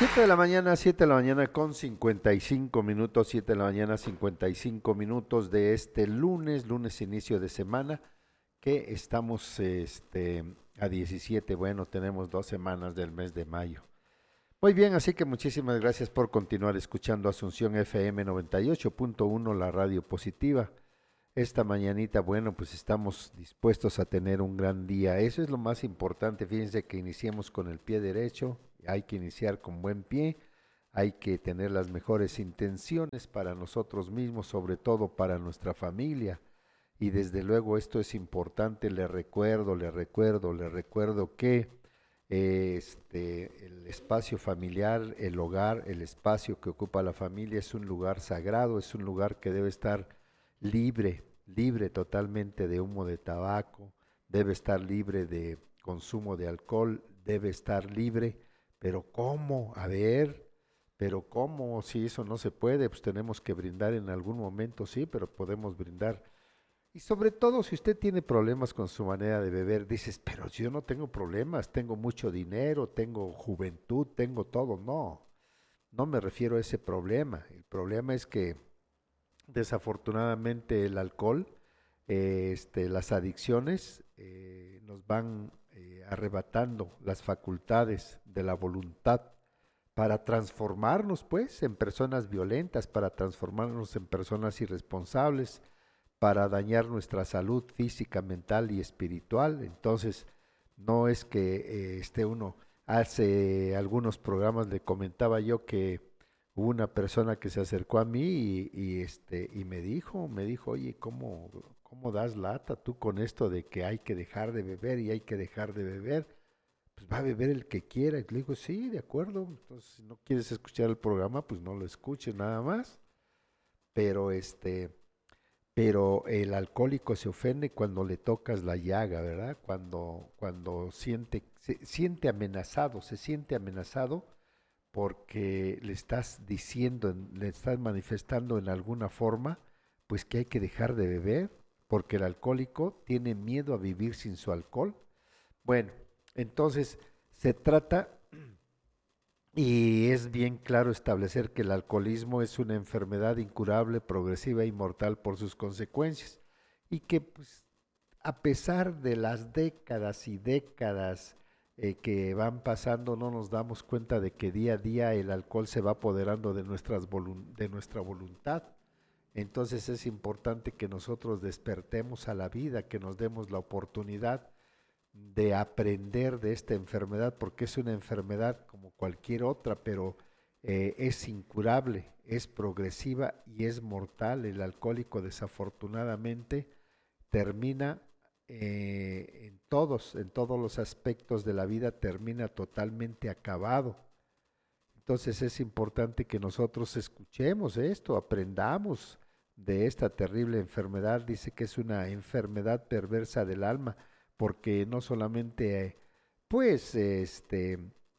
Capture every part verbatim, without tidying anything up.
siete de la mañana, siete de la mañana con cincuenta y cinco minutos, siete de la mañana cincuenta y cinco minutos de este lunes, lunes inicio de semana, que estamos este, a diecisiete, bueno, tenemos dos semanas del mes de mayo. Muy bien, así que muchísimas gracias por continuar escuchando Asunción F M noventa y ocho punto uno, la radio positiva. Esta mañanita, bueno, pues estamos dispuestos a tener un gran día. Eso es lo más importante. Fíjense que iniciemos con el pie derecho. Hay que iniciar con buen pie. Hay que tener las mejores intenciones para nosotros mismos, sobre todo para nuestra familia. Y desde luego esto es importante. Le recuerdo, le recuerdo, le recuerdo que eh, este, el espacio familiar, el hogar, el espacio que ocupa la familia es un lugar sagrado, es un lugar que debe estar libre, libre totalmente de humo de tabaco, debe estar libre de consumo de alcohol, debe estar libre, pero ¿cómo? A ver, pero ¿cómo? Si eso no se puede, pues tenemos que brindar en algún momento, sí, pero podemos brindar. Y sobre todo si usted tiene problemas con su manera de beber, dices, pero yo no tengo problemas, tengo mucho dinero, tengo juventud, tengo todo. No, no me refiero a ese problema. El problema es que desafortunadamente el alcohol, eh, este, las adicciones eh, nos van eh, arrebatando las facultades de la voluntad para transformarnos pues en personas violentas, para transformarnos en personas irresponsables, para dañar nuestra salud física, mental y espiritual. Entonces, no es que eh, esté uno, hace algunos programas le comentaba yo que hubo una persona que se acercó a mí y, y, este, y me dijo, me dijo, oye, ¿cómo, ¿cómo das lata tú con esto de que hay que dejar de beber y hay que dejar de beber? Pues va a beber el que quiera. Y le digo, sí, de acuerdo. Entonces, si no quieres escuchar el programa, pues no lo escuches nada más. Pero este, pero el alcohólico se ofende cuando le tocas la llaga, ¿verdad? Cuando, cuando siente, se siente amenazado, se siente amenazado porque le estás diciendo, le estás manifestando en alguna forma, pues que hay que dejar de beber, porque el alcohólico tiene miedo a vivir sin su alcohol. Bueno, entonces se trata, y es bien claro establecer que el alcoholismo es una enfermedad incurable, progresiva y mortal por sus consecuencias, y que pues, a pesar de las décadas y décadas eh, que van pasando, no nos damos cuenta de que día a día el alcohol se va apoderando de, nuestras volun- de nuestra voluntad. Entonces es importante que nosotros despertemos a la vida, que nos demos la oportunidad de aprender de esta enfermedad, porque es una enfermedad como cualquier otra, pero eh, es incurable, es progresiva y es mortal. El alcohólico desafortunadamente termina eh, en todos, en todos los aspectos de la vida, termina totalmente acabado. Entonces es importante que nosotros escuchemos esto, aprendamos de esta terrible enfermedad. Dice que es una enfermedad perversa del alma, porque no solamente, eh, pues, este,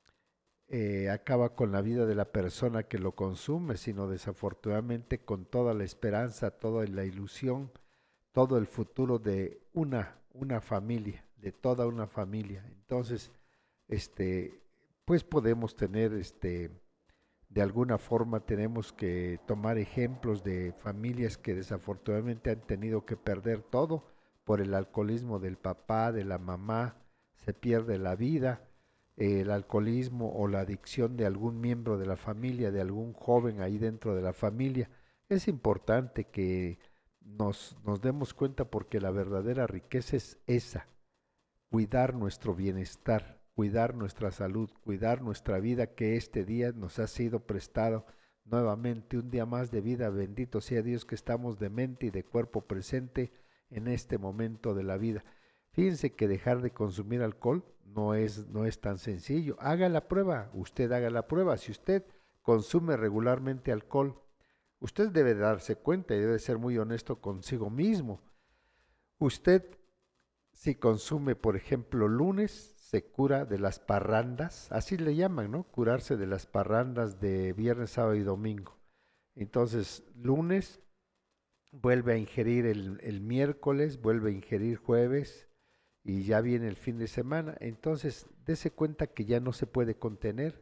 eh, acaba con la vida de la persona que lo consume, sino desafortunadamente con toda la esperanza, toda la ilusión, todo el futuro de una, una familia, de toda una familia. Entonces, este, pues podemos tener, este, de alguna forma tenemos que tomar ejemplos de familias que desafortunadamente han tenido que perder todo por el alcoholismo del papá, de la mamá, se pierde la vida, eh, el alcoholismo o la adicción de algún miembro de la familia, de algún joven ahí dentro de la familia. Es importante que nos, nos demos cuenta porque la verdadera riqueza es esa, cuidar nuestro bienestar, cuidar nuestra salud, cuidar nuestra vida que este día nos ha sido prestado nuevamente, un día más de vida. Bendito sea Dios que estamos de mente y de cuerpo presente en este momento de la vida. Fíjense que dejar de consumir alcohol no es, no es tan sencillo. Haga la prueba, usted haga la prueba. Si usted consume regularmente alcohol, usted debe darse cuenta y debe ser muy honesto consigo mismo. Usted, si consume, por ejemplo, lunes, se cura de las parrandas, así le llaman, ¿no? Curarse de las parrandas de viernes, sábado y domingo. Entonces, lunes vuelve a ingerir el, el miércoles, vuelve a ingerir jueves y ya viene el fin de semana. Entonces, dese cuenta que ya no se puede contener,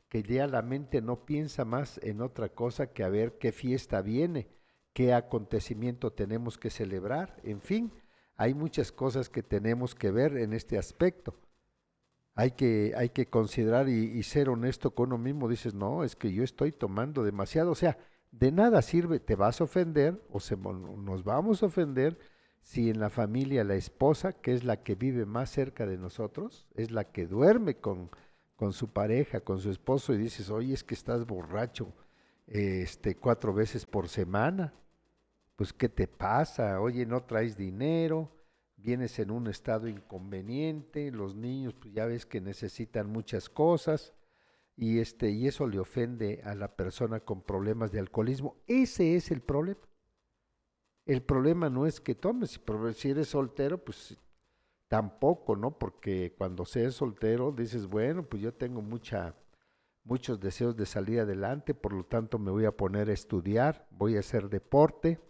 que ya la mente no piensa más en otra cosa que a ver qué fiesta viene, qué acontecimiento tenemos que celebrar, en fin, hay muchas cosas que tenemos que ver en este aspecto. Hay que, hay que considerar y, y ser honesto con uno mismo. Dices, no, es que yo estoy tomando demasiado. O sea, de nada sirve, te vas a ofender o se, nos vamos a ofender si en la familia la esposa, que es la que vive más cerca de nosotros, es la que duerme con, con su pareja, con su esposo, y dices, oye, es que estás borracho este, cuatro veces por semana. Pues, ¿qué te pasa? Oye, no traes dinero, vienes en un estado inconveniente, los niños, pues ya ves que necesitan muchas cosas, y este, y eso le ofende a la persona con problemas de alcoholismo. Ese es el problema. El problema no es que tomes, si eres soltero, pues tampoco, ¿no? Porque cuando seas soltero dices, bueno, pues yo tengo mucha, muchos deseos de salir adelante, por lo tanto me voy a poner a estudiar, voy a hacer deporte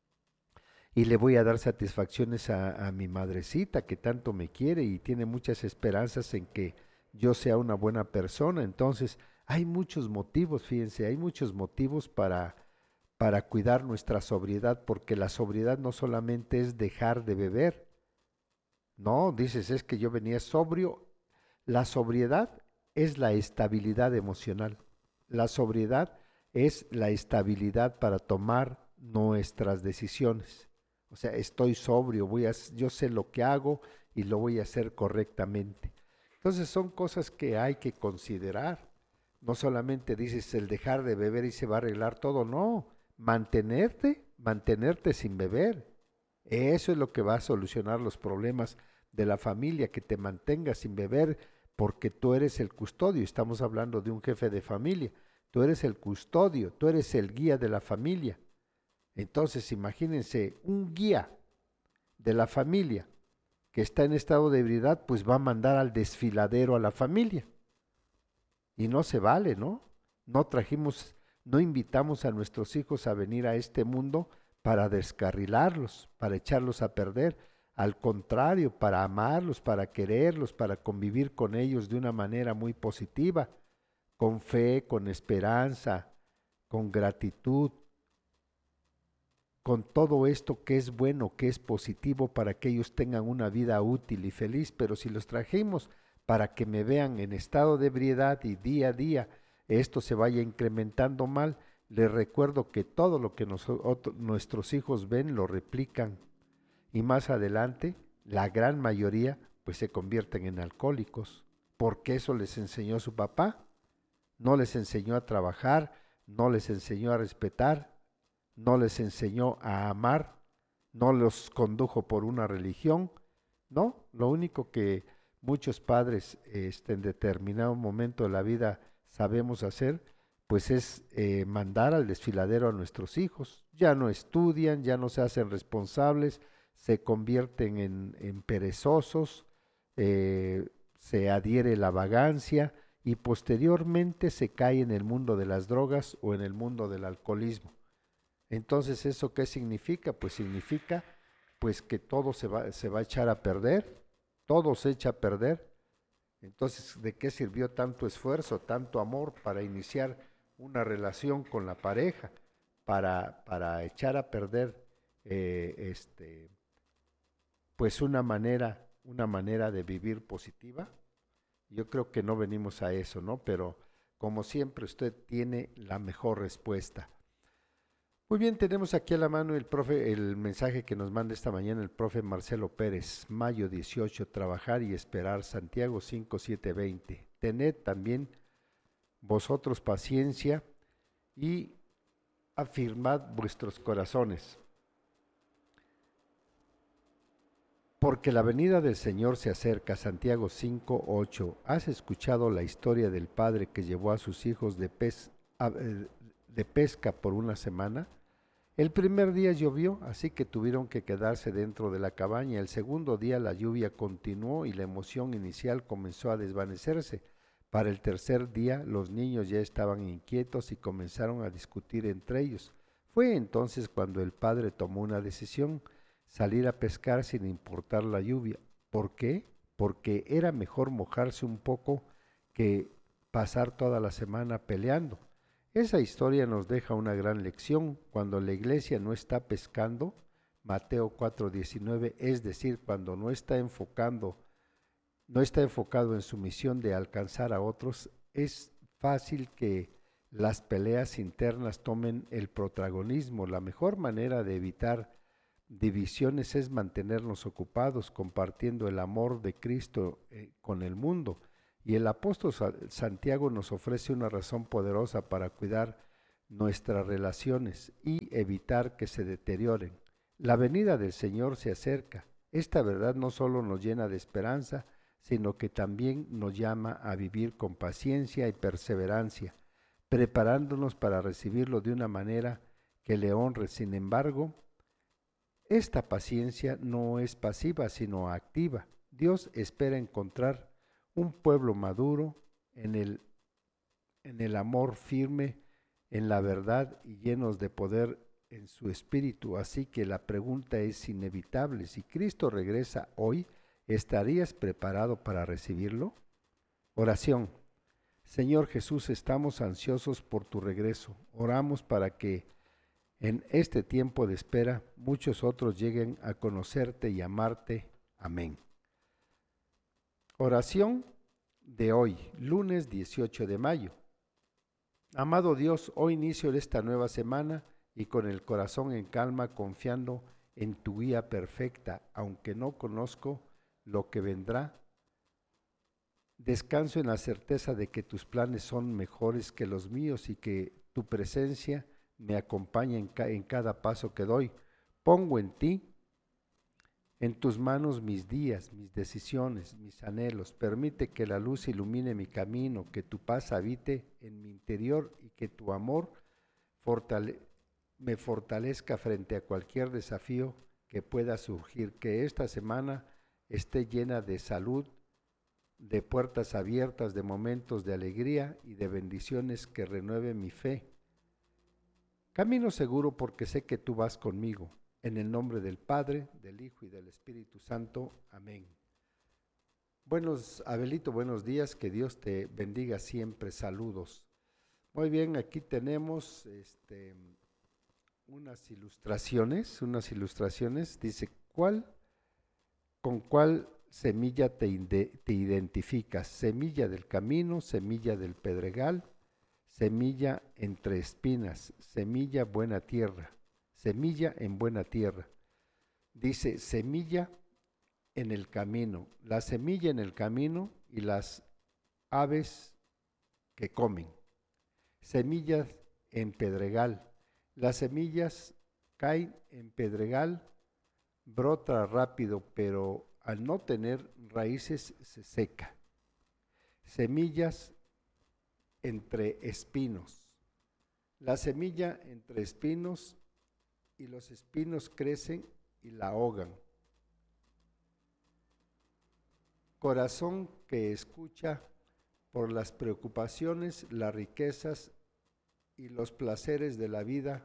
y le voy a dar satisfacciones a, a mi madrecita que tanto me quiere y tiene muchas esperanzas en que yo sea una buena persona. Entonces, hay muchos motivos, fíjense, hay muchos motivos para, para cuidar nuestra sobriedad, porque la sobriedad no solamente es dejar de beber, no, dices, es que yo venía sobrio. La sobriedad es la estabilidad emocional. La sobriedad es la estabilidad para tomar nuestras decisiones. O sea, estoy sobrio, voy a, yo sé lo que hago y lo voy a hacer correctamente. Entonces son cosas que hay que considerar. No solamente dices el dejar de beber y se va a arreglar todo, no. Mantenerte, mantenerte sin beber. Eso es lo que va a solucionar los problemas de la familia, que te mantengas sin beber porque tú eres el custodio. Estamos hablando de un jefe de familia. Tú eres el custodio, tú eres el guía de la familia. Entonces, imagínense, un guía de la familia que está en estado de ebriedad, pues va a mandar al desfiladero a la familia. Y no se vale, ¿no? No trajimos, no invitamos a nuestros hijos a venir a este mundo para descarrilarlos, para echarlos a perder. Al contrario, para amarlos, para quererlos, para convivir con ellos de una manera muy positiva, con fe, con esperanza, con gratitud, con todo esto que es bueno, que es positivo para que ellos tengan una vida útil y feliz. Pero si los trajimos para que me vean en estado de ebriedad y día a día esto se vaya incrementando mal, les recuerdo que todo lo que nosotros, nuestros hijos ven lo replican, y más adelante la gran mayoría pues se convierten en alcohólicos, porque eso les enseñó su papá. No les enseñó a trabajar, no les enseñó a respetar, no les enseñó a amar, no los condujo por una religión, no, lo único que muchos padres este, en determinado momento de la vida sabemos hacer, pues es eh, mandar al desfiladero a nuestros hijos. Ya no estudian, ya no se hacen responsables, se convierten en, en perezosos, eh, se adhiere la vagancia y posteriormente se cae en el mundo de las drogas o en el mundo del alcoholismo. Entonces, ¿eso qué significa? Pues significa pues que todo se va, se va a echar a perder, todo se echa a perder. Entonces, ¿de qué sirvió tanto esfuerzo, tanto amor para iniciar una relación con la pareja, para, para echar a perder eh, este, pues una manera, una manera de vivir positiva? Yo creo que no venimos a eso, ¿no? Pero como siempre, usted tiene la mejor respuesta. Muy bien, tenemos aquí a la mano el profe, el mensaje que nos manda esta mañana el profe Marcelo Pérez, mayo dieciocho, trabajar y esperar, Santiago cinco, siete, veinte. Tened también vosotros paciencia y afirmad vuestros corazones, porque la venida del Señor se acerca. Santiago cinco, ocho. ¿Has escuchado la historia del padre que llevó a sus hijos de, pez, de pesca por una semana? El primer día llovió, así que tuvieron que quedarse dentro de la cabaña. El segundo día la lluvia continuó y la emoción inicial comenzó a desvanecerse. Para el tercer día los niños ya estaban inquietos y comenzaron a discutir entre ellos. Fue entonces cuando el padre tomó una decisión: salir a pescar sin importar la lluvia. ¿Por qué? Porque era mejor mojarse un poco que pasar toda la semana peleando. Esa historia nos deja una gran lección. Cuando la iglesia no está pescando, Mateo cuatro diecinueve, es decir, cuando no está enfocando, no está enfocado en su misión de alcanzar a otros, es fácil que las peleas internas tomen el protagonismo. La mejor manera de evitar divisiones es mantenernos ocupados compartiendo el amor de Cristo eh, con el mundo. Y el apóstol Santiago nos ofrece una razón poderosa para cuidar nuestras relaciones y evitar que se deterioren. La venida del Señor se acerca. Esta verdad no solo nos llena de esperanza, sino que también nos llama a vivir con paciencia y perseverancia, preparándonos para recibirlo de una manera que le honre. Sin embargo, esta paciencia no es pasiva, sino activa. Dios espera encontrar un pueblo maduro en el, en el amor firme, en la verdad y llenos de poder en su espíritu. Así que la pregunta es inevitable. Si Cristo regresa hoy, ¿estarías preparado para recibirlo? Oración. Señor Jesús, estamos ansiosos por tu regreso. Oramos para que en este tiempo de espera muchos otros lleguen a conocerte y amarte. Amén. Oración de hoy, lunes dieciocho de mayo. Amado Dios, hoy inicio esta nueva semana y con el corazón en calma, confiando en tu guía perfecta, aunque no conozco lo que vendrá. Descanso en la certeza de que tus planes son mejores que los míos y que tu presencia me acompaña en, ca- en cada paso que doy. Pongo en ti, en tus manos mis días, mis decisiones, mis anhelos. Permite que la luz ilumine mi camino, que tu paz habite en mi interior y que tu amor fortale- me fortalezca frente a cualquier desafío que pueda surgir. Que esta semana esté llena de salud, de puertas abiertas, de momentos de alegría y de bendiciones que renueve mi fe. Camino seguro porque sé que tú vas conmigo. En el nombre del Padre, del Hijo y del Espíritu Santo. Amén. Buenos, Abelito, buenos días. Que Dios te bendiga siempre. Saludos. Muy bien, aquí tenemos este, unas ilustraciones, unas ilustraciones. Dice, ¿cuál, con cuál semilla te, inde- te identificas? Semilla del camino, semilla del pedregal, semilla entre espinas, semilla buena tierra, semilla en buena tierra. Dice semilla en el camino, la semilla en el camino y las aves que comen. Semillas en pedregal, las semillas caen en pedregal, brota rápido, pero al no tener raíces se seca. Semillas entre espinos. La semilla entre espinos y los espinos crecen y la ahogan. Corazón que escucha por las preocupaciones, las riquezas y los placeres de la vida,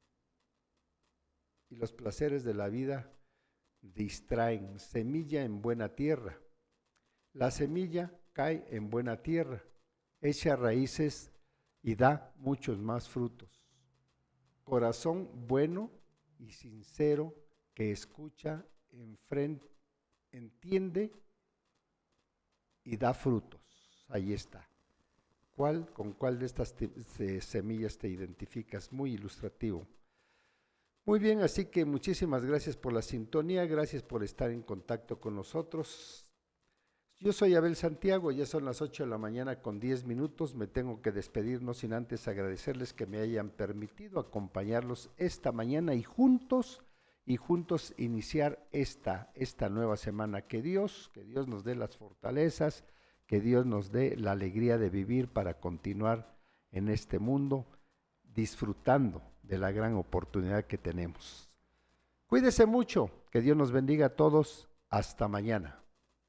y los placeres de la vida distraen. Semilla en buena tierra. La semilla cae en buena tierra, echa raíces y da muchos más frutos. Corazón bueno y sincero que escucha, enfrente, entiende y da frutos. Ahí está. ¿Cuál, con cuál de estas te, se, semillas te identificas? Muy ilustrativo. Muy bien, así que muchísimas gracias por la sintonía, gracias por estar en contacto con nosotros. Yo soy Abel Santiago, ya son las ocho de la mañana con diez minutos, me tengo que despedir, no sin antes agradecerles que me hayan permitido acompañarlos esta mañana y juntos, y juntos iniciar esta, esta nueva semana. Que Dios, que Dios nos dé las fortalezas, que Dios nos dé la alegría de vivir para continuar en este mundo, disfrutando de la gran oportunidad que tenemos. Cuídese mucho, que Dios nos bendiga a todos, hasta mañana.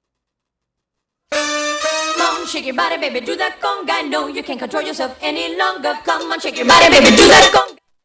Shake your body, baby, do that conga. No, you can't control yourself any longer. Come on, shake your body, baby, do that conga.